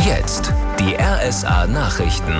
Jetzt die RSA Nachrichten.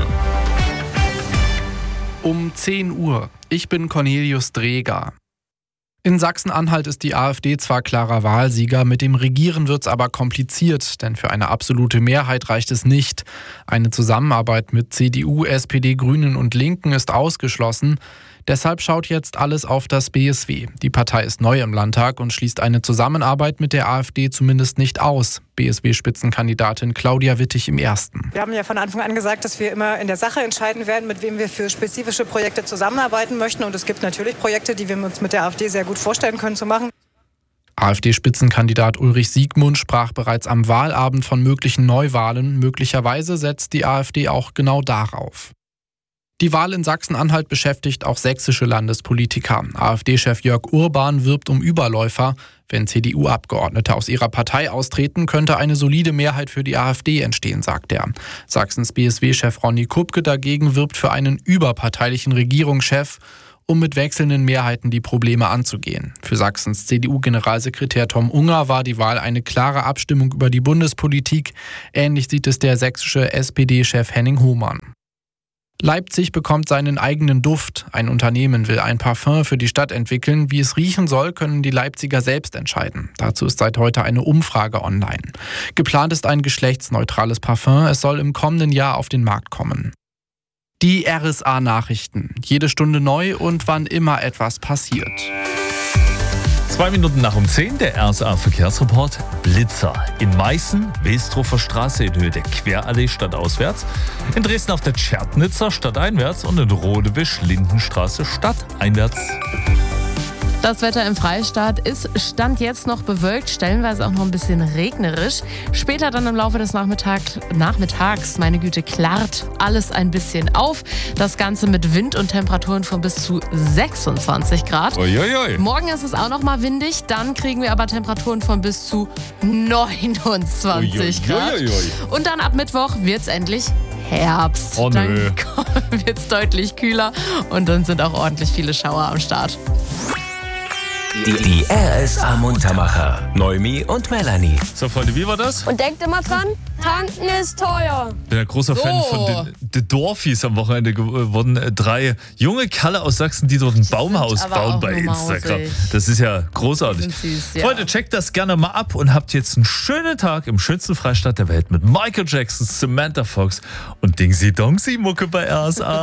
Um 10 Uhr. Ich bin Cornelius Dreger. In Sachsen-Anhalt ist die AfD zwar klarer Wahlsieger, mit dem Regieren wird's aber kompliziert, denn für eine absolute Mehrheit reicht es nicht. Eine Zusammenarbeit mit CDU, SPD, Grünen und Linken ist ausgeschlossen. Deshalb schaut jetzt alles auf das BSW. Die Partei ist neu im Landtag und schließt eine Zusammenarbeit mit der AfD zumindest nicht aus. BSW-Spitzenkandidatin Claudia Wittig im Ersten. Wir haben ja von Anfang an gesagt, dass wir immer in der Sache entscheiden werden, mit wem wir für spezifische Projekte zusammenarbeiten möchten. Und es gibt natürlich Projekte, die wir uns mit der AfD sehr gut vorstellen können zu machen. AfD-Spitzenkandidat Ulrich Siegmund sprach bereits am Wahlabend von möglichen Neuwahlen. Möglicherweise setzt die AfD auch genau darauf. Die Wahl in Sachsen-Anhalt beschäftigt auch sächsische Landespolitiker. AfD-Chef Jörg Urban wirbt um Überläufer. Wenn CDU-Abgeordnete aus ihrer Partei austreten, könnte eine solide Mehrheit für die AfD entstehen, sagt er. Sachsens BSW-Chef Ronny Kupke dagegen wirbt für einen überparteilichen Regierungschef, um mit wechselnden Mehrheiten die Probleme anzugehen. Für Sachsens CDU-Generalsekretär Tom Unger war die Wahl eine klare Abstimmung über die Bundespolitik. Ähnlich sieht es der sächsische SPD-Chef Henning Hohmann. Leipzig bekommt seinen eigenen Duft. Ein Unternehmen will ein Parfum für die Stadt entwickeln. Wie es riechen soll, können die Leipziger selbst entscheiden. Dazu ist seit heute eine Umfrage online. Geplant ist ein geschlechtsneutrales Parfum. Es soll im kommenden Jahr auf den Markt kommen. Die RSA Nachrichten. Jede Stunde neu und wann immer etwas passiert. 2 Minuten nach um 10, der RSA Verkehrsreport. Blitzer. In Meißen, Westrofer Straße in Höhe der Querallee stadtauswärts. In Dresden auf der Tschernitzer stadteinwärts und in Rodewisch Lindenstraße stadteinwärts. Das Wetter im Freistaat ist Stand jetzt noch bewölkt, stellenweise auch noch ein bisschen regnerisch. Später dann im Laufe des Nachmittags, meine Güte, klart alles ein bisschen auf. Das Ganze mit Wind und Temperaturen von bis zu 26 Grad. Uiuiui. Morgen ist es auch noch mal windig, dann kriegen wir aber Temperaturen von bis zu 29 Grad. Uiuiui. Und dann ab Mittwoch wird es endlich Herbst. Oh nö. Dann wird es deutlich kühler und dann sind auch ordentlich viele Schauer am Start. Die RSA Muntermacher. Noemi und Melanie. So, Freunde, wie war das? Und denkt immer dran, tanken ist teuer. Ich bin ein großer Fan von den Dorfies am Wochenende geworden. 3 junge Kerle aus Sachsen, die dort ein Baumhaus aber bauen auch bei nur Instagram. mausig. Das ist ja großartig. Die sind süß, ja. Freunde, checkt das gerne mal ab und habt jetzt einen schönen Tag im schönsten Freistaat der Welt mit Michael Jackson, Samantha Fox und Dingsy Dongsy Mucke bei RSA.